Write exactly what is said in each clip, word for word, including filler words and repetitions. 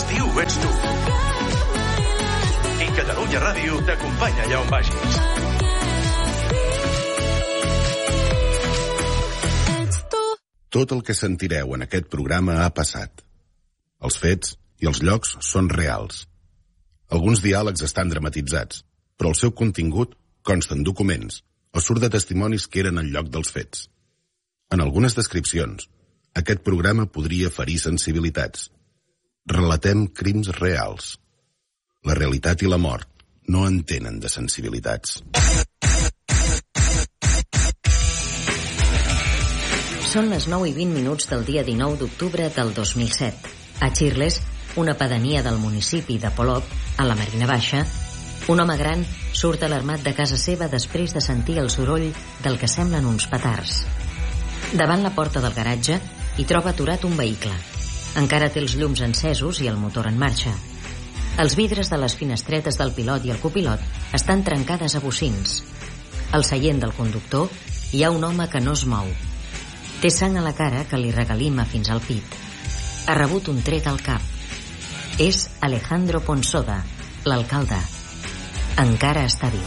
l'estiu ets tu. I Catalunya Ràdio t'acompanya allà on vagis. Tot el que sentireu en aquest programa ha passat. Els fets i els llocs són reals. Alguns diàlegs estan dramatitzats, però el seu contingut consta en documents o surt de testimonis que eren al lloc dels fets. En algunes descripcions, aquest programa podria ferir sensibilitats. Relatem crims reals. La realitat i la mort no entenen de sensibilitats. Són les nou i vint minuts del dia dinou d'octubre del dos mil set. A Xirles, una pedania del municipi de Polop, a la Marina Baixa, un home gran surt alarmat de casa seva després de sentir el soroll del que semblen uns petards. Davant la porta del garatge hi troba aturat un vehicle. Encara té els llums encesos i el motor en marxa. Els vidres de les finestretes del pilot i el copilot estan trencades a bocins. Al seient del conductor hi ha un home que no es mou. Té sang a la cara que li regalima fins al pit. Ha rebut un tret al cap. És Alejandro Ponsoda, l'alcalde. Encara està viu.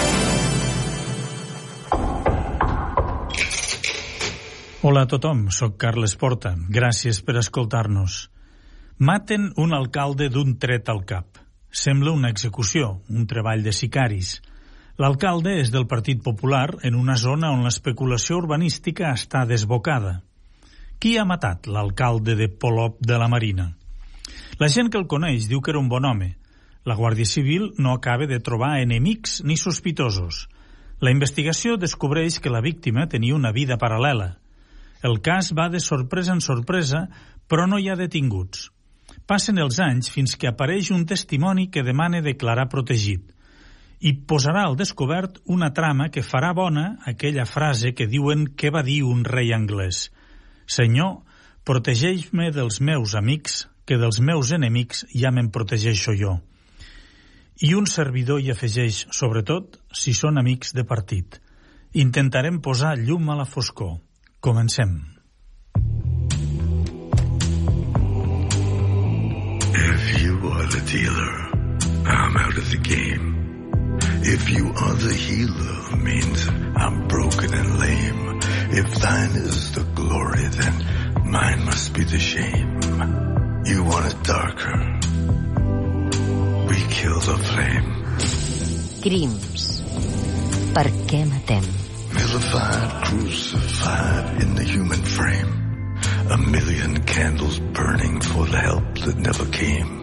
Hola a tothom, soc Carles Porta. Gràcies per escoltar-nos. Maten un alcalde d'un tret al cap. Sembla una execució, un treball de sicaris. L'alcalde és del Partit Popular en una zona on l'especulació urbanística està desbocada. Qui ha matat l'alcalde de Polop de la Marina? La gent que el coneix diu que era un bon home. La Guàrdia Civil no acaba de trobar enemics ni sospitosos. La investigació descobreix que la víctima tenia una vida paral·lela. El cas va de sorpresa en sorpresa, però no hi ha detinguts. Passen els anys fins que apareix un testimoni que demana declarar protegit i posarà al descobert una trama que farà bona aquella frase que diuen que va dir un rei anglès: «Senyor, protegeix-me dels meus amics, que dels meus enemics ja me'n protegeixo jo». I un servidor hi afegeix, sobretot, si són amics de partit. Intentarem posar llum a la foscor. Comencem. If you are the dealer, I'm out of the game. If you are the healer, means I'm broken and lame. If thine is the glory, then mine must be the shame. You want it darker, we kill the flame. Crims. Per què matem? Vilified, crucified in the human frame. A million candles burning for the help that never came.